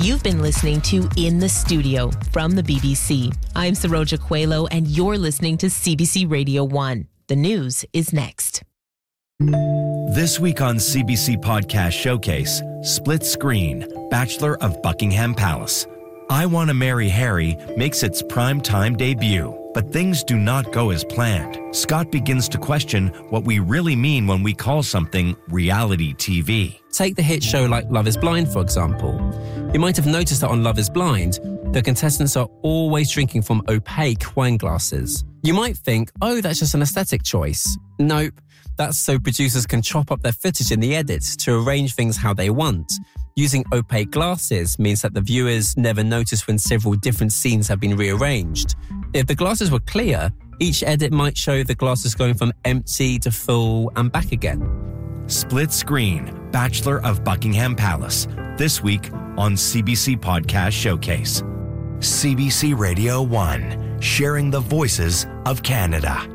You've been listening to In the Studio from the BBC. I'm Saroja Coelho, and you're listening to CBC Radio 1. The news is next. This week on CBC Podcast Showcase, Split Screen, Bachelor of Buckingham Palace. I Want to Marry Harry makes its prime-time debut, but things do not go as planned. Scott begins to question what we really mean when we call something reality TV. Take the hit show like Love is Blind, for example. You might have noticed that on Love is Blind, the contestants are always drinking from opaque wine glasses. You might think, oh, that's just an aesthetic choice. Nope. That's so producers can chop up their footage in the edits to arrange things how they want. Using opaque glasses means that the viewers never notice when several different scenes have been rearranged. If the glasses were clear, each edit might show the glasses going from empty to full and back again. Split Screen, Bachelor of Buckingham Palace. This week on CBC Podcast Showcase. CBC Radio 1, sharing the voices of Canada.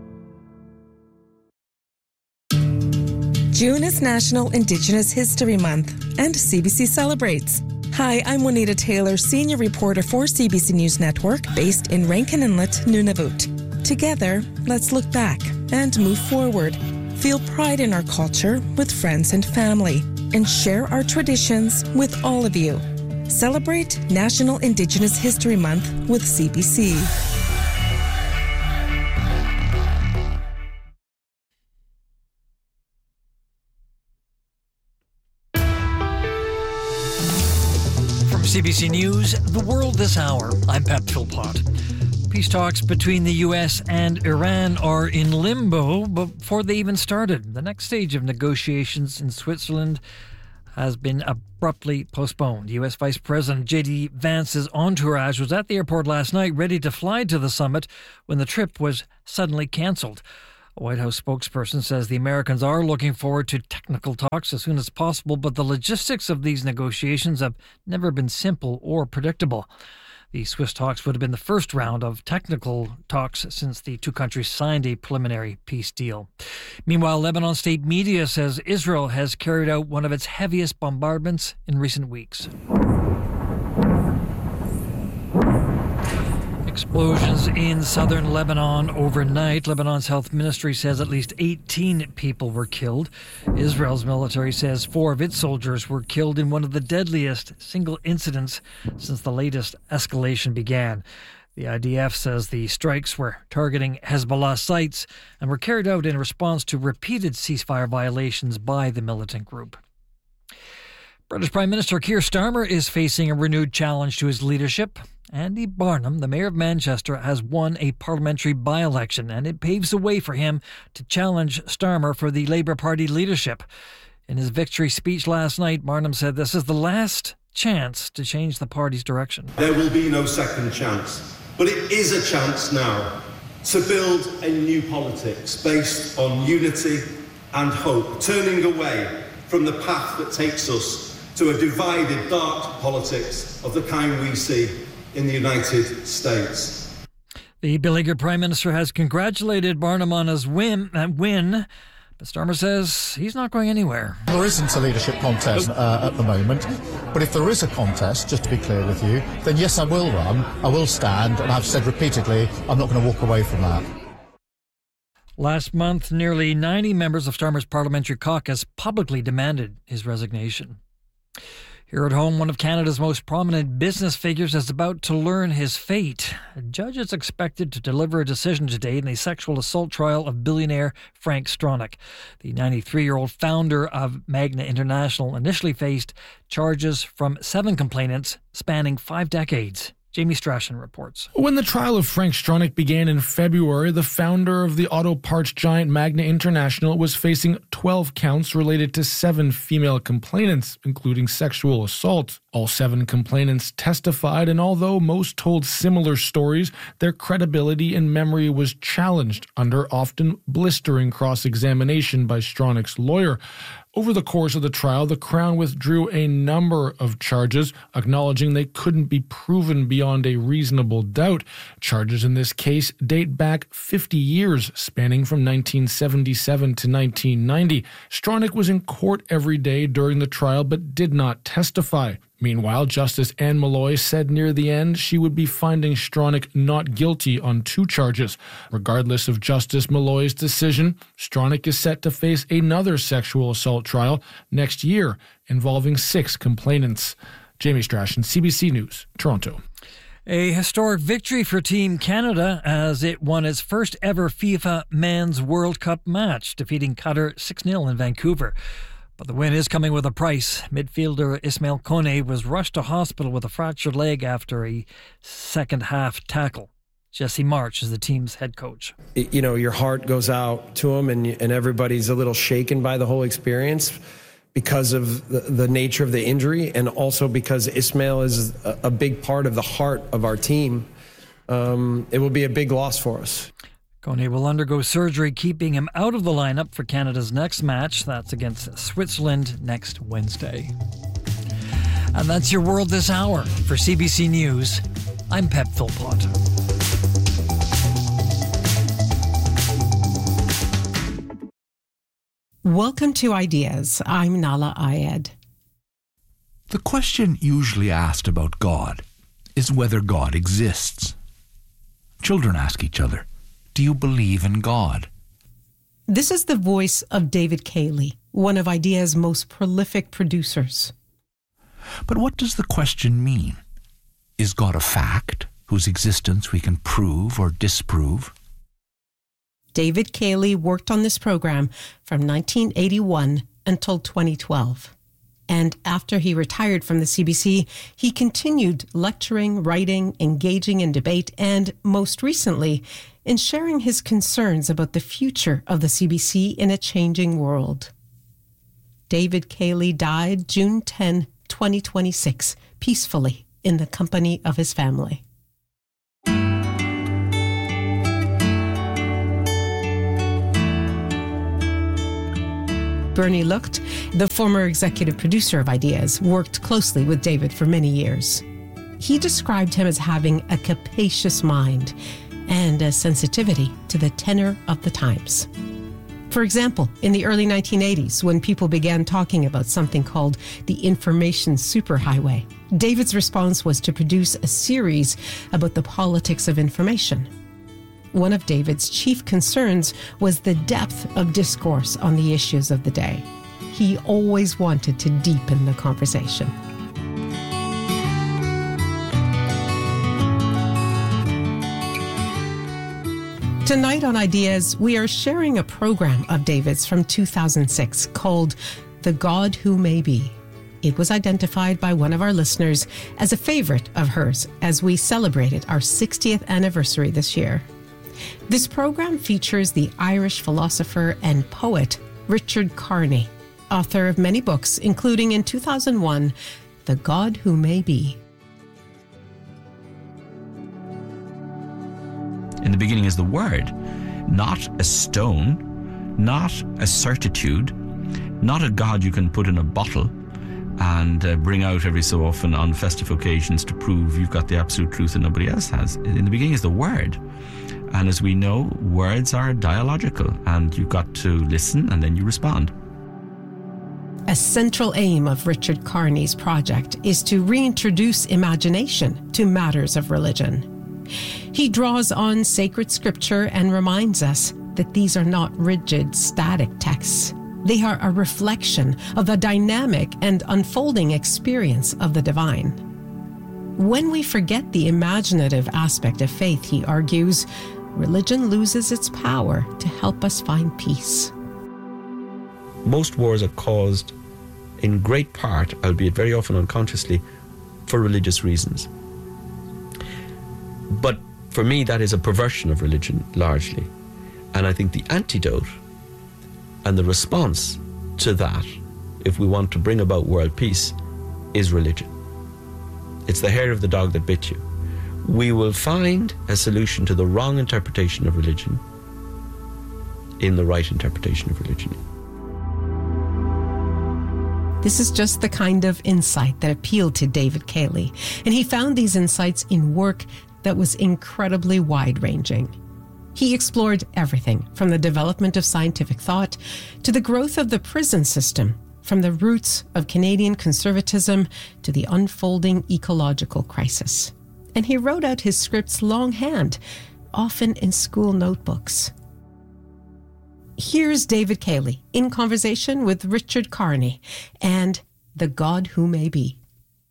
June is National Indigenous History Month, and CBC celebrates. Hi, I'm Juanita Taylor, senior reporter for CBC News Network, based in Rankin Inlet, Nunavut. Together, let's look back and move forward. Feel pride in our culture with friends and family, and share our traditions with all of you. Celebrate National Indigenous History Month with CBC. CBC News, The World This Hour. I'm Pep Philpott. Peace talks between the U.S. and Iran are in limbo before they even started. The next stage of negotiations in Switzerland has been abruptly postponed. U.S. Vice President J.D. Vance's entourage was at the airport last night ready to fly to the summit when the trip was suddenly cancelled. A White House spokesperson says the Americans are looking forward to technical talks as soon as possible, but the logistics of these negotiations have never been simple or predictable. The Swiss talks would have been the first round of technical talks since the two countries signed a preliminary peace deal. Meanwhile, Lebanon state media says Israel has carried out one of its heaviest bombardments in recent weeks. Explosions in southern Lebanon overnight. Lebanon's health ministry says at least 18 people were killed. Israel's military says 4 of its soldiers were killed in one of the deadliest single incidents since the latest escalation began. The IDF says the strikes were targeting Hezbollah sites and were carried out in response to repeated ceasefire violations by the militant group. British Prime Minister Keir Starmer is facing a renewed challenge to his leadership. Andy Barnum, the Mayor of Manchester, has won a parliamentary by-election, and it paves the way for him to challenge Starmer for the Labour Party leadership. In his victory speech last night, Barnum said this is the last chance to change the party's direction. There will be no second chance, but it is a chance now to build a new politics based on unity and hope, turning away from the path that takes us to a divided, dark politics of the kind we see in the United States. The beleaguered Prime Minister has congratulated Barnum on his win, but Starmer says he's not going anywhere. There isn't a leadership contest at the moment, but if there is a contest, just to be clear with you, then yes, I will run, I will stand, and I've said repeatedly, I'm not going to walk away from that. Last month, nearly 90 members of Starmer's parliamentary caucus publicly demanded his resignation. Here at home, one of Canada's most prominent business figures is about to learn his fate. A judge is expected to deliver a decision today in the sexual assault trial of billionaire Frank Stronach. The 93-year-old founder of Magna International initially faced charges from 7 complainants spanning 5 decades. Jamie Strachan reports. When the trial of Frank Stronach began in February, the founder of the auto parts giant Magna International was facing 12 counts related to 7 female complainants, including sexual assault. All 7 complainants testified, and although most told similar stories, their credibility and memory was challenged under often blistering cross-examination by Stronach's lawyer. Over the course of the trial, the Crown withdrew a number of charges, acknowledging they couldn't be proven beyond a reasonable doubt. Charges in this case date back 50 years, spanning from 1977 to 1990. Stronach was in court every day during the trial but did not testify. Meanwhile, Justice Anne Malloy said near the end she would be finding Stronach not guilty on 2 charges. Regardless of Justice Malloy's decision, Stronach is set to face another sexual assault trial next year involving 6 complainants. Jamie Strachan, CBC News, Toronto. A historic victory for Team Canada as it won its first ever FIFA Men's World Cup match, defeating Qatar 6-0 in Vancouver. But the win is coming with a price. Midfielder Ismail Kone was rushed to hospital with a fractured leg after a second-half tackle. Jesse March is the team's head coach. You know, your heart goes out to him and everybody's a little shaken by the whole experience because of the nature of the injury and also because Ismail is a big part of the heart of our team. It will be a big loss for us. Kone will undergo surgery, keeping him out of the lineup for Canada's next match. That's against Switzerland next Wednesday. And that's your World This Hour. For CBC News, I'm Pep Philpott. Welcome to Ideas. I'm Nala Ayed. The question usually asked about God is whether God exists. Children ask each other, do you believe in God? This is the voice of David Cayley, one of Ideas' most prolific producers. But what does the question mean? Is God a fact whose existence we can prove or disprove? David Cayley worked on this program from 1981 until 2012. And after he retired from the CBC, he continued lecturing, writing, engaging in debate, and most recently, in sharing his concerns about the future of the CBC in a changing world. David Cayley died June 10, 2026, peacefully in the company of his family. Bernie Lucht, the former executive producer of Ideas, worked closely with David for many years. He described him as having a capacious mind and a sensitivity to the tenor of the times. For example, in the early 1980s, when people began talking about something called the information superhighway, David's response was to produce a series about the politics of information. One of David's chief concerns was the depth of discourse on the issues of the day. He always wanted to deepen the conversation. Tonight on Ideas, we are sharing a program of David's from 2006 called The God Who May Be. It was identified by one of our listeners as a favorite of hers as we celebrated our 60th anniversary this year. This program features the Irish philosopher and poet Richard Carney, author of many books, including in 2001, The God Who May Be. In the beginning is the Word, not a stone, not a certitude, not a God you can put in a bottle and bring out every so often on festive occasions to prove you've got the absolute truth that nobody else has. In the beginning is the Word. And as we know, words are dialogical, and you've got to listen and then you respond. A central aim of Richard Carney's project is to reintroduce imagination to matters of religion. He draws on sacred scripture and reminds us that these are not rigid, static texts. They are a reflection of the dynamic and unfolding experience of the divine. When we forget the imaginative aspect of faith, he argues, religion loses its power to help us find peace. Most wars are caused in great part, albeit very often unconsciously, for religious reasons. But for me, that is a perversion of religion, largely. And I think the antidote and the response to that, if we want to bring about world peace, is religion. It's the hair of the dog that bit you. We will find a solution to the wrong interpretation of religion in the right interpretation of religion. This is just the kind of insight that appealed to David Cayley, and he found these insights in work that was incredibly wide-ranging. He explored everything from the development of scientific thought to the growth of the prison system, from the roots of Canadian conservatism to the unfolding ecological crisis. And he wrote out his scripts longhand, often in school notebooks. Here's David Cayley in conversation with Richard Carney and The God Who May Be.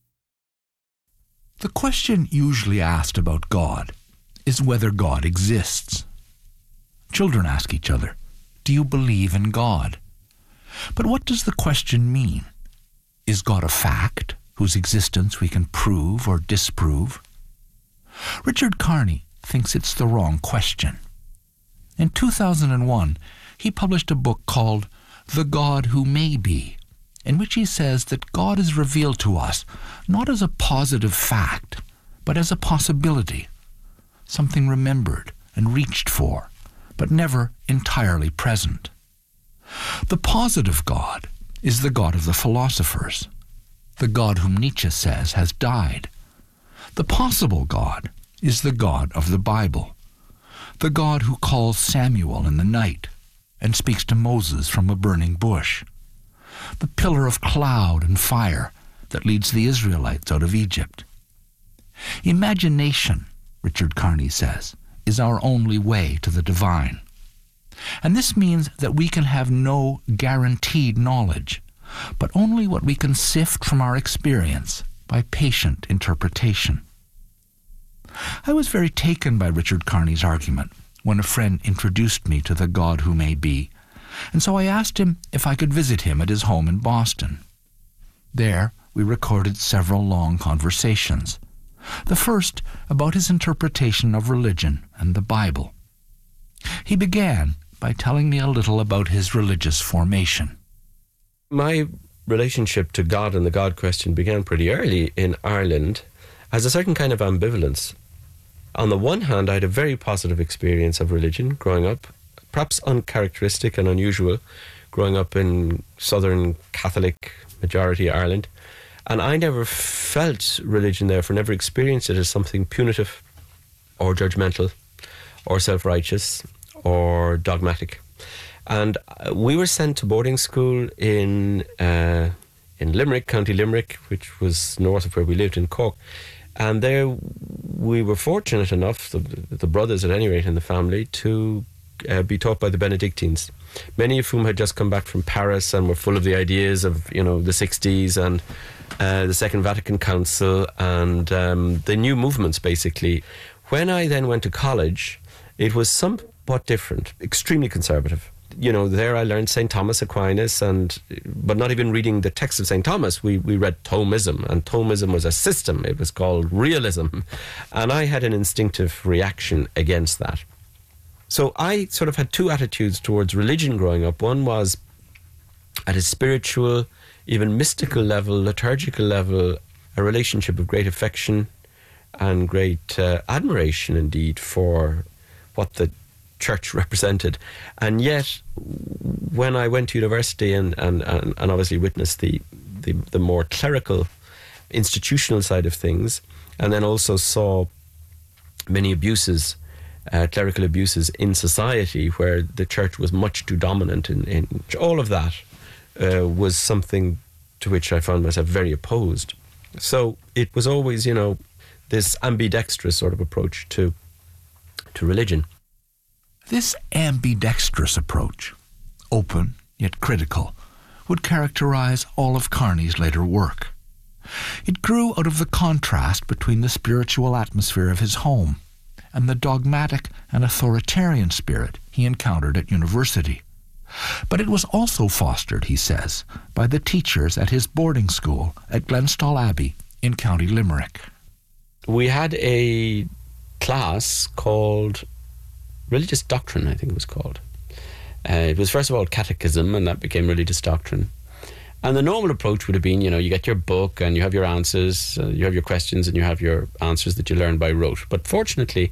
The question usually asked about God is whether God exists. Children ask each other, "Do you believe in God?" But what does the question mean? Is God a fact whose existence we can prove or disprove? Richard Carney thinks it's the wrong question. In 2001, he published a book called The God Who May Be, in which he says that God is revealed to us not as a positive fact, but as a possibility, something remembered and reached for, but never entirely present. The positive God is the God of the philosophers, the God whom Nietzsche says has died. The possible God is the God of the Bible, the God who calls Samuel in the night and speaks to Moses from a burning bush, the pillar of cloud and fire that leads the Israelites out of Egypt. Imagination, Richard Carney says, is our only way to the divine. And this means that we can have no guaranteed knowledge, but only what we can sift from our experience by patient interpretation. I was very taken by Richard Carney's argument when a friend introduced me to the God Who May Be, and so I asked him if I could visit him at his home in Boston. There we recorded several long conversations, the first about his interpretation of religion and the Bible. He began by telling me a little about his religious formation. My relationship to God and the God question began pretty early in Ireland as a certain kind of ambivalence. On the one hand, I had a very positive experience of religion growing up, perhaps uncharacteristic and unusual, growing up in southern Catholic majority Ireland. And I never felt religion, therefore never experienced it as something punitive or judgmental or self-righteous or dogmatic. And we were sent to boarding school in Limerick, County Limerick, which was north of where we lived in Cork. And there we were fortunate enough, the brothers at any rate in the family, to be taught by the Benedictines, many of whom had just come back from Paris and were full of the ideas of, the 60s and the Second Vatican Council and the new movements, basically. When I then went to college, it was somewhat different, extremely conservative. There I learned St. Thomas Aquinas, but not even reading the text of St. Thomas. We read Thomism, and Thomism was a system. It was called realism. And I had an instinctive reaction against that. So I sort of had two attitudes towards religion growing up. One was at a spiritual, even mystical level, liturgical level, a relationship of great affection and great admiration indeed for what the church represented. And yet, when I went to university and obviously witnessed the more clerical, institutional side of things, and then also saw many abuses, clerical abuses in society where the church was much too dominant in all of that, was something to which I found myself very opposed. So it was always, this ambidextrous sort of approach to religion. This ambidextrous approach, open yet critical, would characterize all of Carney's later work. It grew out of the contrast between the spiritual atmosphere of his home and the dogmatic and authoritarian spirit he encountered at university. But it was also fostered, he says, by the teachers at his boarding school at Glenstal Abbey in County Limerick. We had a class called Religious Doctrine, I think it was called. It was first of all catechism, and that became religious doctrine. And the normal approach would have been, you get your book and you have your answers, you have your questions and you have your answers that you learn by rote. But fortunately,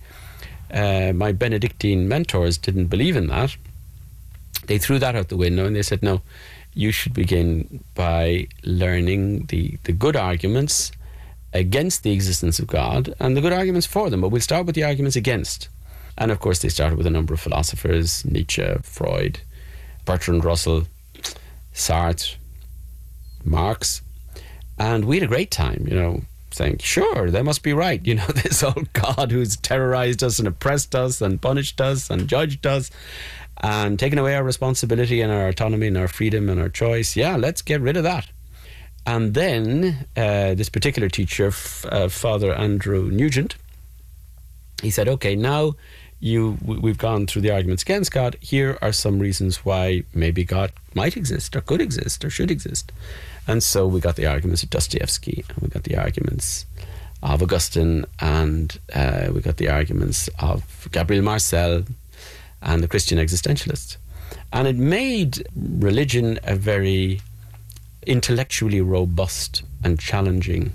my Benedictine mentors didn't believe in that. They threw that out the window and they said, no, you should begin by learning the good arguments against the existence of God and the good arguments for them. But we'll start with the arguments against. And of course, they started with a number of philosophers, Nietzsche, Freud, Bertrand Russell, Sartre, Marx, and we had a great time, saying, sure, they must be right. This old God who's terrorized us and oppressed us and punished us and judged us and taken away our responsibility and our autonomy and our freedom and our choice. Yeah, let's get rid of that. And then this particular teacher, Father Andrew Nugent, he said, okay, now we've gone through the arguments against God. Here are some reasons why maybe God might exist or could exist or should exist. And so we got the arguments of Dostoevsky, and we got the arguments of Augustine, and we got the arguments of Gabriel Marcel and the Christian existentialists. And it made religion a very intellectually robust and challenging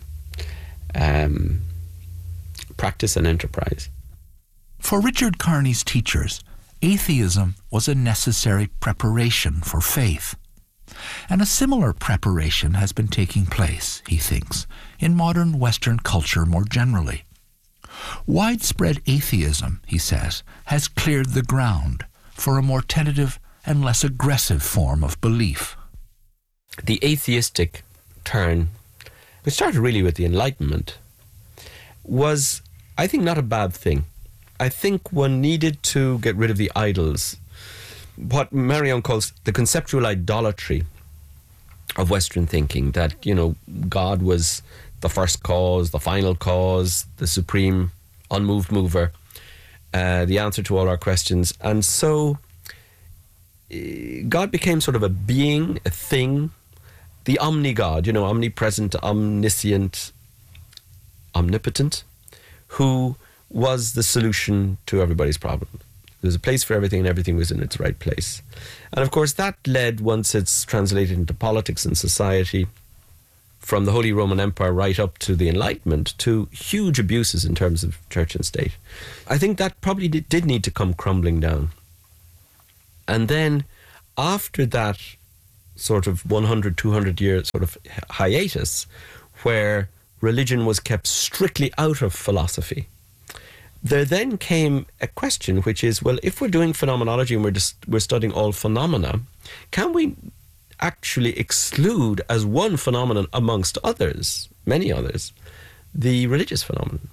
practice and enterprise. For Richard Carney's teachers, atheism was a necessary preparation for faith. And a similar preparation has been taking place, he thinks, in modern Western culture more generally. Widespread atheism, he says, has cleared the ground for a more tentative and less aggressive form of belief. The atheistic turn, which started really with the Enlightenment, was, I think, not a bad thing. I think one needed to get rid of the idols, what Marion calls the conceptual idolatry of Western thinking, that, God was the first cause, the final cause, the supreme unmoved mover, the answer to all our questions. And so God became sort of a being, a thing, the omni-God, omnipresent, omniscient, omnipotent, who was the solution to everybody's problem. There was a place for everything, and everything was in its right place. And of course that led, once it's translated into politics and society, from the Holy Roman Empire right up to the Enlightenment, to huge abuses in terms of church and state. I think that probably did need to come crumbling down. And then after that sort of 100, 200 year sort of hiatus, where religion was kept strictly out of philosophy, there then came a question, which is, well, if we're doing phenomenology and we're studying all phenomena, can we actually exclude as one phenomenon amongst others, many others, the religious phenomenon?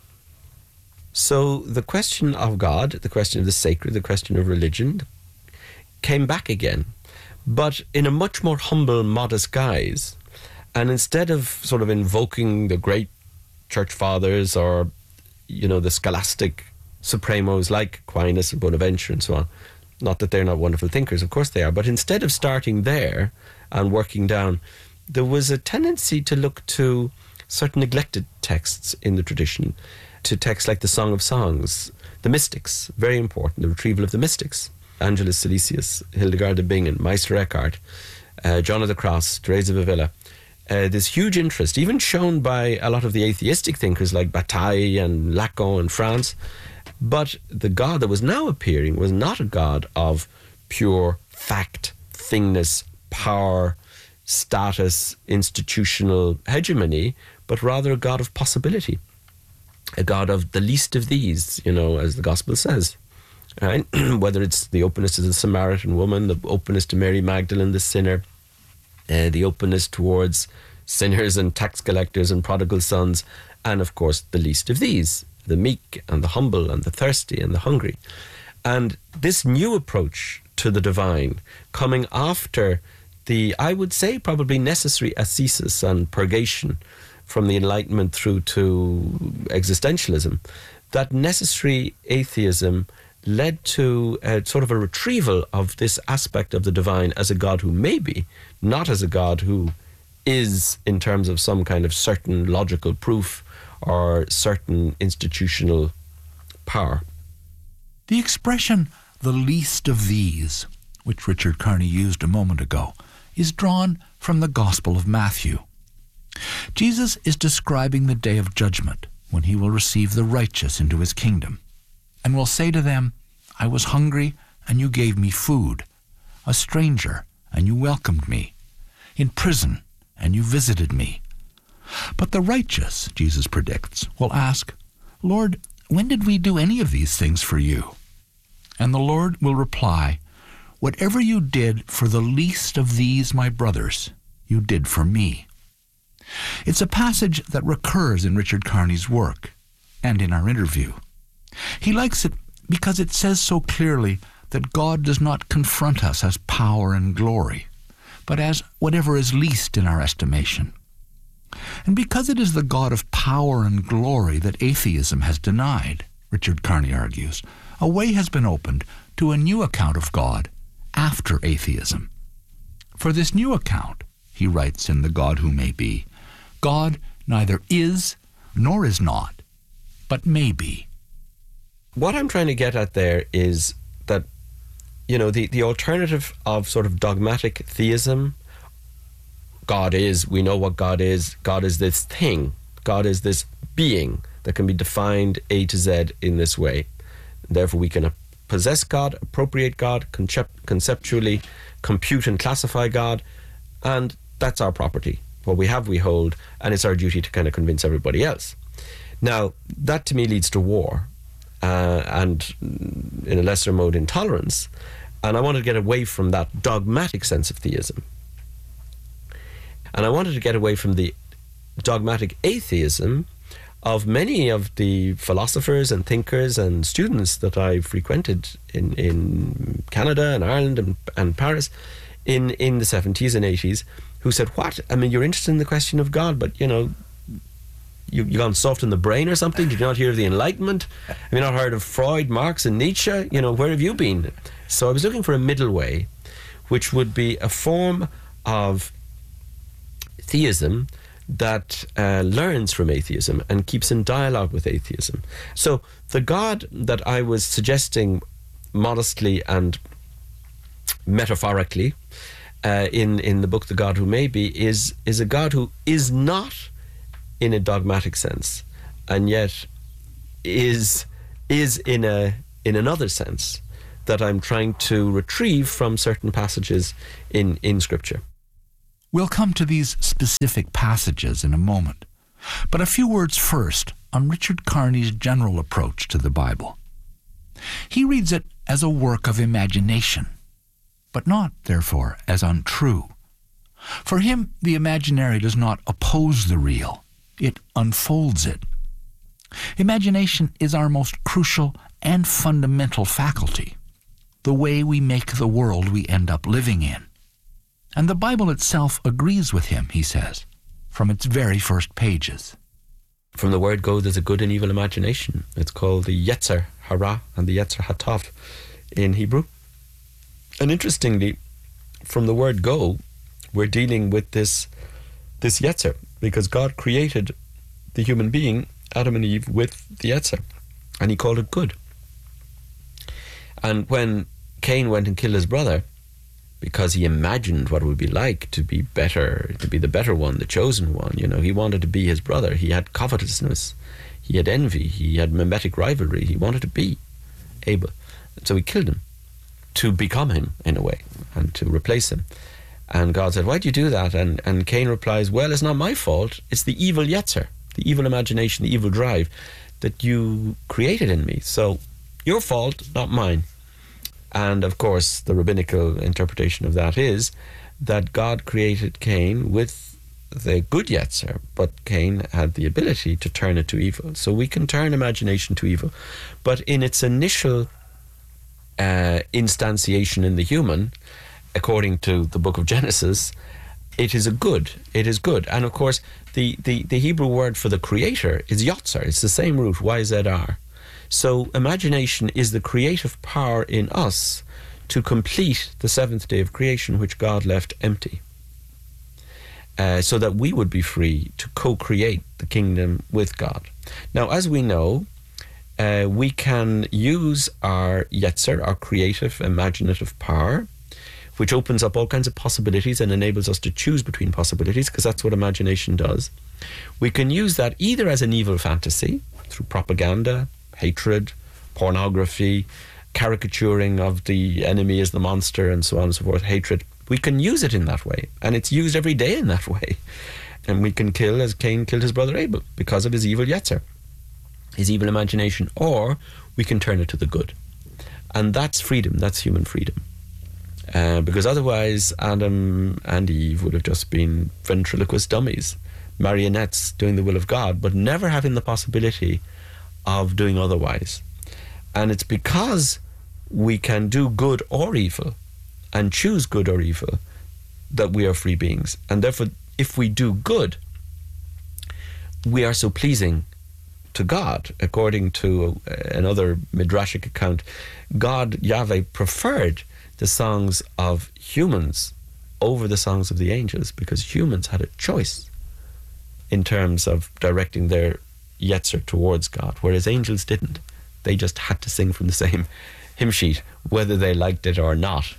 So the question of God, the question of the sacred, the question of religion came back again, but in a much more humble, modest guise. And instead of sort of invoking the great church fathers or the scholastic supremos like Aquinas and Bonaventure and so on, not that they're not wonderful thinkers, of course they are, but instead of starting there and working down, there was a tendency to look to certain neglected texts in the tradition, to texts like the Song of Songs, the mystics, very important, the retrieval of the mystics, Angelus Silesius, Hildegard de Bingen, Meister Eckhart, John of the Cross, Therese of Avila. This huge interest, even shown by a lot of the atheistic thinkers like Bataille and Lacan in France. But the God that was now appearing was not a God of pure fact, thingness, power, status, institutional hegemony, but rather a God of possibility, a God of the least of these, as the Gospel says. Right? Whether it's the openness to the Samaritan woman, the openness to Mary Magdalene, the sinner, the openness towards sinners and tax collectors and prodigal sons, and of course the least of these, the meek and the humble and the thirsty and the hungry. And this new approach to the divine, coming after the, I would say, probably necessary ascesis and purgation from the Enlightenment through to existentialism, that necessary atheism led to a sort of a retrieval of this aspect of the divine as a God who may be, not as a God who is in terms of some kind of certain logical proof or certain institutional power. The expression, the least of these, which Richard Carney used a moment ago, is drawn from the Gospel of Matthew. Jesus is describing the day of judgment, when he will receive the righteous into his kingdom, and will say to them, I was hungry, and you gave me food, a stranger, and you welcomed me, in prison, and you visited me. But the righteous, Jesus predicts, will ask, Lord, when did we do any of these things for you? And the Lord will reply, whatever you did for the least of these my brothers, you did for me. It's a passage that recurs in Richard Carney's work and in our interview. He likes it because it says so clearly that God does not confront us as power and glory, but as whatever is least in our estimation. And because it is the God of power and glory that atheism has denied, Richard Carney argues, a way has been opened to a new account of God after atheism. For this new account, he writes in The God Who May Be, God neither is nor is not, but may be. What I'm trying to get at there is that, the alternative of sort of dogmatic theism, God is, we know what God is this thing, God is this being that can be defined A to Z in this way. Therefore, we can possess God, appropriate God, conceptually compute and classify God, and that's our property. What we have, we hold, and it's our duty to kind of convince everybody else. Now, that to me leads to war, and in a lesser mode, intolerance. And I wanted to get away from that dogmatic sense of theism. And I wanted to get away from the dogmatic atheism of many of the philosophers and thinkers and students that I frequented in Canada and Ireland and Paris in the 70s and 80s, who said, what? I mean, you're interested in the question of God, but, you've gone soft in the brain or something? Did you not hear of the Enlightenment? Have you not heard of Freud, Marx and Nietzsche? Where have you been? So I was looking for a middle way, which would be a form of theism that learns from atheism and keeps in dialogue with atheism. So the God that I was suggesting modestly and metaphorically in the book The God Who May Be is a God who is not in a dogmatic sense, and yet is in another sense that I'm trying to retrieve from certain passages in Scripture. We'll come to these specific passages in a moment, but a few words first on Richard Carney's general approach to the Bible. He reads it as a work of imagination, but not, therefore, as untrue. For him, the imaginary does not oppose the real, it unfolds it. Imagination is our most crucial and fundamental faculty, the way we make the world we end up living in. And the Bible itself agrees with him, he says, from its very first pages. From the word go, there's a good and evil imagination. It's called the Yetzer Hara and the Yetzer Hatov in Hebrew. And interestingly, from the word go, we're dealing with this Yetzer, because God created the human being, Adam and Eve, with the Yetzer, and he called it good. And when Cain went and killed his brother, because he imagined what it would be like to be better, to be the better one, the chosen one, he wanted to be his brother. He had covetousness, he had envy, he had mimetic rivalry, he wanted to be Abel. So he killed him to become him, in a way, and to replace him. And God said, why do you do that? And Cain replies, well, it's not my fault. It's the evil Yetzer, the evil imagination, the evil drive that you created in me. So your fault, not mine. And of course, the rabbinical interpretation of that is that God created Cain with the good Yetzer, but Cain had the ability to turn it to evil. So we can turn imagination to evil. But in its initial instantiation in the human, according to the book of Genesis, it is good. It is good. And of course, the Hebrew word for the creator is Yotzer. It's the same root, YZR. So imagination is the creative power in us to complete the seventh day of creation, which God left empty, so that we would be free to co-create the kingdom with God. Now, as we know, we can use our Yetzer, our creative, imaginative power, which opens up all kinds of possibilities and enables us to choose between possibilities, because that's what imagination does. We can use that either as an evil fantasy, through propaganda, hatred, pornography, caricaturing of the enemy as the monster, and so on and so forth, hatred. We can use it in that way, and it's used every day in that way. And we can kill as Cain killed his brother Abel because of his evil Yetzer, his evil imagination, or we can turn it to the good. And that's freedom, that's human freedom. Because otherwise Adam and Eve would have just been ventriloquist dummies, marionettes doing the will of God, but never having the possibility of doing otherwise. And it's because we can do good or evil and choose good or evil that we are free beings. And therefore, if we do good, we are so pleasing to God. According to another midrashic account, God, Yahweh, preferred the songs of humans over the songs of the angels, because humans had a choice in terms of directing their yetzer towards God, whereas angels didn't. They just had to sing from the same hymn sheet, whether they liked it or not.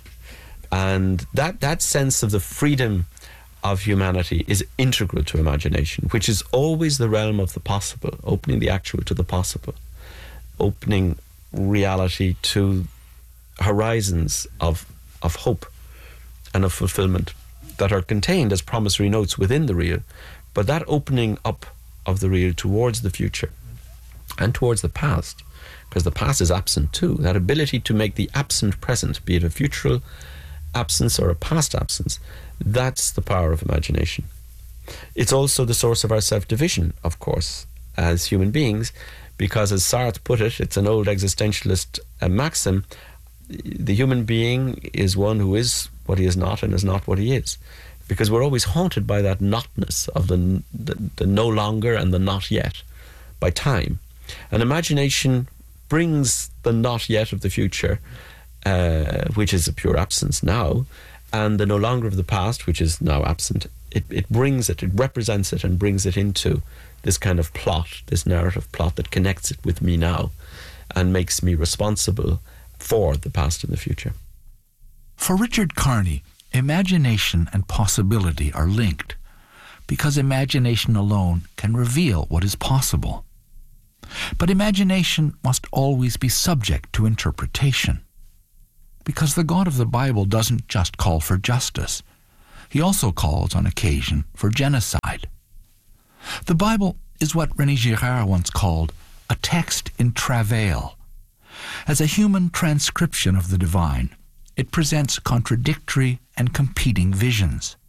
And that sense of the freedom of humanity is integral to imagination, which is always the realm of the possible, opening the actual to the possible, opening reality to horizons of hope and of fulfillment that are contained as promissory notes within the real, but that opening up of the real towards the future and towards the past, because the past is absent too, that ability to make the absent present, be it a futural absence or a past absence, that's the power of imagination. It's also the source of our self-division, of course, as human beings, because as Sartre put it, it's an old existentialist maxim, the human being is one who is what he is not and is not what he is. Because we're always haunted by that notness of the no longer and the not yet, by time. And imagination brings the not yet of the future, which is a pure absence now, and the no longer of the past, which is now absent. It brings it, it represents it and brings it into this kind of plot, this narrative plot that connects it with me now and makes me responsible for the past and the future. For Richard Carney, imagination and possibility are linked because imagination alone can reveal what is possible. But imagination must always be subject to interpretation, because the God of the Bible doesn't just call for justice. He also calls on occasion for genocide. The Bible is what René Girard once called a text in travail. As a human transcription of the divine, it presents contradictory and competing visions.